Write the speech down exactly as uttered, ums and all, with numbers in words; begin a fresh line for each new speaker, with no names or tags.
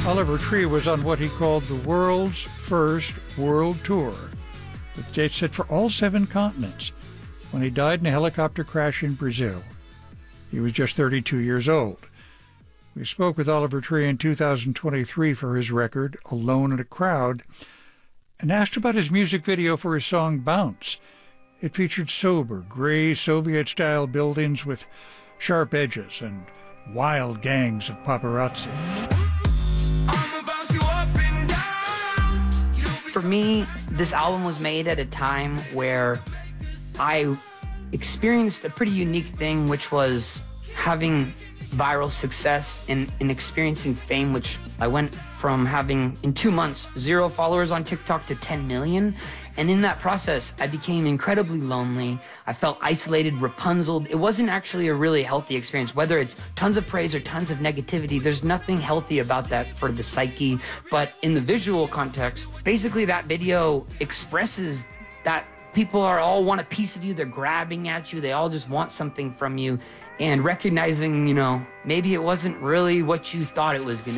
Oliver Tree was on what he called the world's first world tour, with dates set for all seven continents, when he died in a helicopter crash in Brazil. He was just thirty-two years old. We spoke with Oliver Tree in two thousand twenty-three for his record, Alone in a Crowd, and asked about his music video for his song Bounce. It featured sober, gray Soviet-style buildings with sharp edges and wild gangs of paparazzi.
For me, this album was made at a time where I experienced a pretty unique thing, which was having viral success and, and experiencing fame, which I went from having, in two months, zero followers on TikTok to ten million. And in that process, I became incredibly lonely. I felt isolated, Rapunzeled. It wasn't actually a really healthy experience. Whether it's tons of praise or tons of negativity, there's nothing healthy about that for the psyche. But in the visual context, basically that video expresses that people are all want a piece of you. They're grabbing at you. They all just want something from you. And recognizing, you know, maybe it wasn't really what you thought it was going to be.